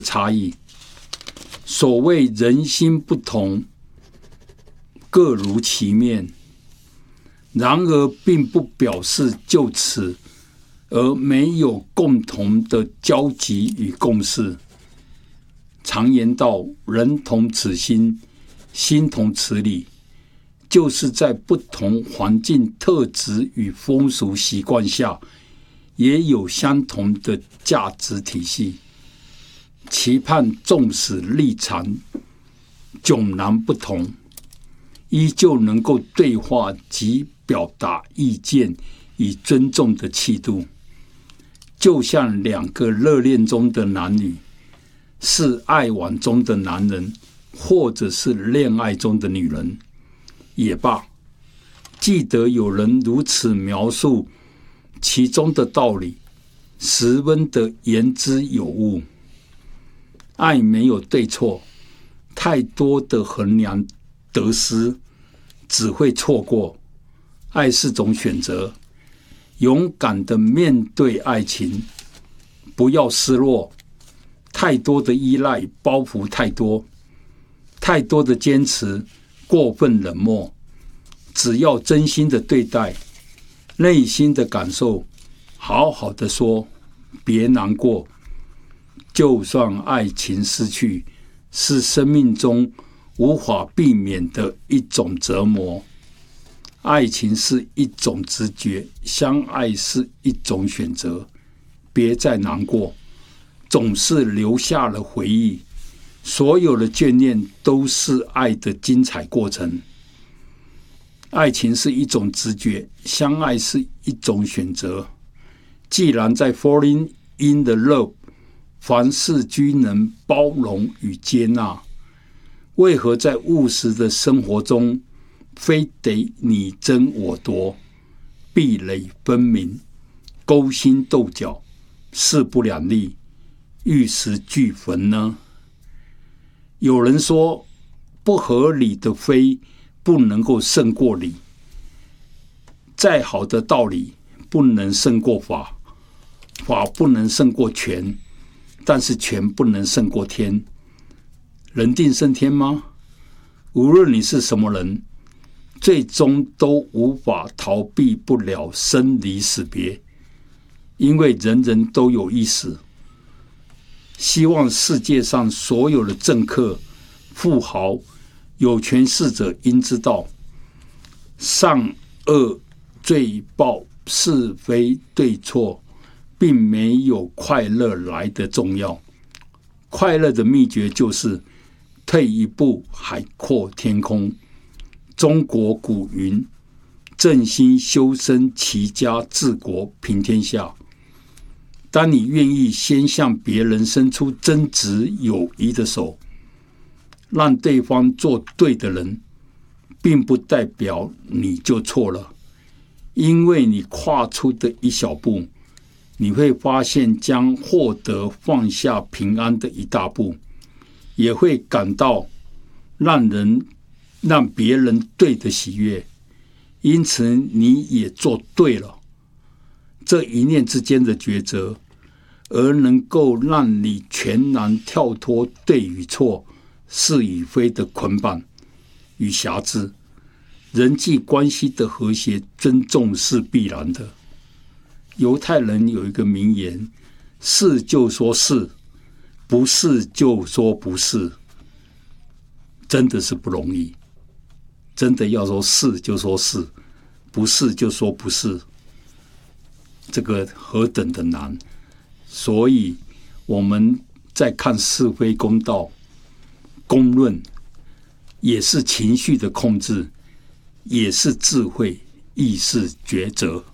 差异。所谓人心不同，各如其面，然而并不表示就此而没有共同的交集与共识。常言道，人同此心，心同此理，就是在不同环境特质与风俗习惯下，也有相同的价值体系。期盼纵使立场迥然不同，依旧能够对话及表达意见与尊重的气度，就像两个热恋中的男女，是爱玩中的男人，或者是恋爱中的女人也罢。记得有人如此描述其中的道理，十分的言之有物。爱没有对错，太多的衡量得失，只会错过。爱是种选择，勇敢的面对爱情，不要失落。太多的依赖，包袱太多，太多的坚持，过分冷漠。只要真心的对待，内心的感受，好好的说，别难过。就算爱情失去，是生命中无法避免的一种折磨。爱情是一种直觉，相爱是一种选择。别再难过，总是留下了回忆。所有的眷恋都是爱的精彩过程。爱情是一种直觉，相爱是一种选择。既然在 falling in the love，凡事均能包容与接纳，为何在务实的生活中，非得你争我夺，壁垒分明，勾心斗角，势不两立，玉石俱焚呢？有人说，不合理的非不能够胜过理，再好的道理不能胜过法，法不能胜过权，但是权不能胜过天。人定胜天吗？无论你是什么人，最终都无法逃避不了生离死别，因为人人都有一死。希望世界上所有的政客、富豪、有权势者应知道，善恶罪报、是非对错，并没有快乐来得重要。快乐的秘诀就是退一步海阔天空。中国古云：正心修身，齐家治国平天下。当你愿意先向别人伸出真挚友谊的手，让对方做对的人，并不代表你就错了，因为你跨出的一小步，你会发现将获得放下平安的一大步，也会感到让别人对的喜悦，因此你也做对了。这一念之间的抉择，而能够让你全然跳脱对与错、是与非的捆绑与辖制。人际关系的和谐尊重是必然的。犹太人有一个名言：是就说是，不是就说不是。真的是不容易，真的要说是就说是，不是就说不是，这个何等的难。所以我们在看是非公道、公论，也是情绪的控制，也是智慧，亦是抉择。